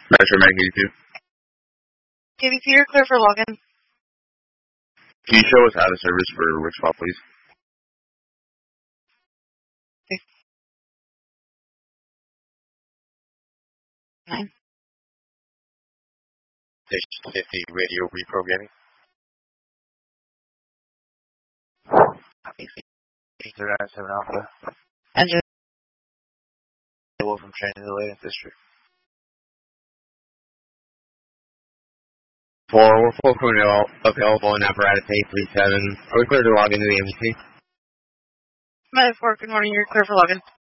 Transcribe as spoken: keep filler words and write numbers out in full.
Metro Mag eighty-two. K B C, you're clear for login. Can you show us out of service for Wichita, please? Okay. Nine. Station fifty, radio reprogramming. eight zero nine seven Alpha. Engine. Wolf from Transit Atlantic District. four, we're full crew available in apparatus eight three seven. Are we clear to log into the M C? Med four, good morning, you're clear for login.